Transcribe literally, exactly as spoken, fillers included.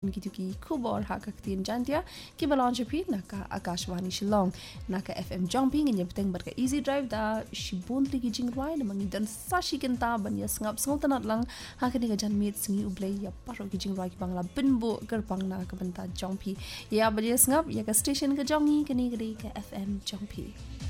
tin ki ki khubor ha ka tin jantia ki balon chapi naka Akashwani Shillong naka F M jumping in yepteng bar ka easy drive da shibun ligi jingwai na mangi dan sa shikinta ban ya sngap sngotanat lang ha ka ni jan mit singi ublei ya paro ki jingwai ki bangla binbu gerpang na ka banta jumpi ya ba ya sngap ya ka station ka jongi ka ni ka F M jumpy